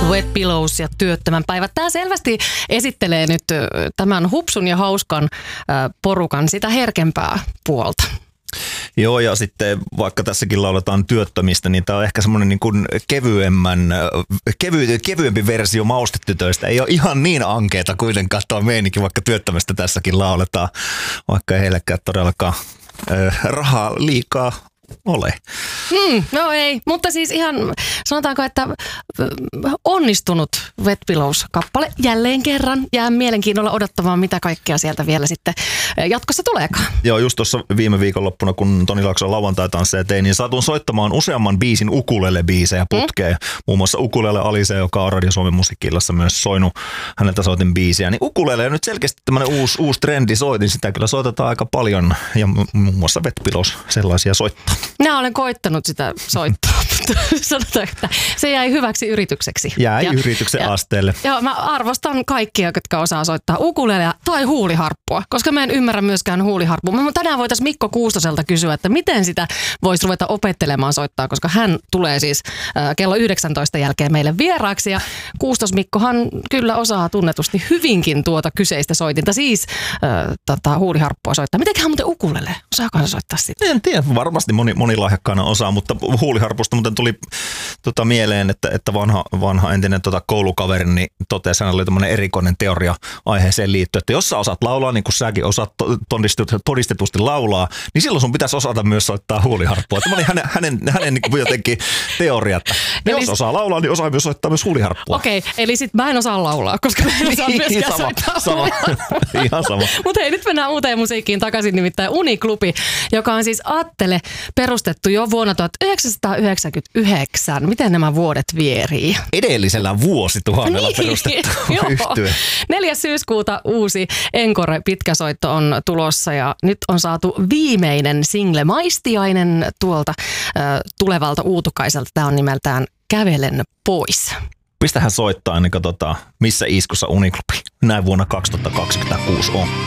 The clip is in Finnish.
Wet Pillows ja työttömän päivät. Tämä selvästi esittelee nyt tämän hupsun ja hauskan porukan sitä herkempää puolta. Joo, ja sitten vaikka tässäkin lauletaan työttömistä, niin tämä on ehkä semmoinen niin kuin kevyempi versio maustetytöistä. Ei ole ihan niin ankeeta kuitenkaan tuo meininki, vaikka työttömästä tässäkin lauletaan, vaikka ei heillekään todellakaan rahaa liikaa ole. No ei, mutta siis ihan sanotaanko, että onnistunut Wet Pillows-kappale jälleen kerran. Jää mielenkiinnolla odottamaan, mitä kaikkea sieltä vielä sitten jatkossa tuleekaan. Joo, just tuossa viime viikonloppuna, kun Toni Laakson lauantai-tansseja tein, niin satuin soittamaan useamman biisin ukulele-biisejä putkeen. Muun muassa Ukulele Alise, joka on Radio Suomen musiikki-illassa myös soinut, häneltä soitin biisiä. Niin ukulele on nyt selkeästi tämmöinen uusi trendi, soitin sitä kyllä soitetaan aika paljon ja muun muassa Wet Pillows sellaisia soittaa. Minä olen koittanut sitä soittaa, mutta sanotaan, että se jäi hyväksi yritykseksi. Jäi yrityksen asteelle. Joo, mä arvostan kaikkia, jotka osaa soittaa ukulelea tai huuliharppua, koska mä en ymmärrä myöskään huuliharppua. Tänään voitaisiin Mikko Kuustoselta kysyä, että miten sitä voisi ruveta opettelemaan soittaa, koska hän tulee siis kello 19 jälkeen meille vieraaksi. Ja Kuustos Mikkohan kyllä osaa tunnetusti hyvinkin tuota kyseistä soitinta, siis huuliharppua soittaa. Mitenköhän muuten ukulele? Osaako hän soittaa sitä? En tiedä, varmasti moni lahjakkaana osaa, mutta huuliharpusta muuten tuli mieleen, että vanha entinen koulukaveri niin totesi, hän oli tämmöinen erikoinen teoria aiheeseen liittyen, että jos sä osaat laulaa, niin kuin säkin osaat todistetusti laulaa, niin silloin sun pitäisi osata myös soittaa huuliharppua. Tämä oli hänen niin jotenkin teoria, että jos osaa laulaa, niin osaa myös soittaa myös huuliharppua. Okei, eli sit mä en osaa laulaa, koska mä en osaa myöskään soittaa huuliharppua. Ihan sama. Mutta hei, nyt mennään uuteen musiikkiin takaisin, nimittäin Uniklubi, joka on siis Attele perustettu jo vuonna 1999. Miten nämä vuodet vierii? Edellisellä vuosituhannella perustettu yhtye. 4. syyskuuta uusi Encore-pitkäsoitto on tulossa ja nyt on saatu viimeinen single Maistiainen tuolta tulevalta Uutukaiselta. Tämä on nimeltään Kävelen pois. Pistähän soittaa, niin katsotaan, missä iskussa Uniklubi näin vuonna 2026 on.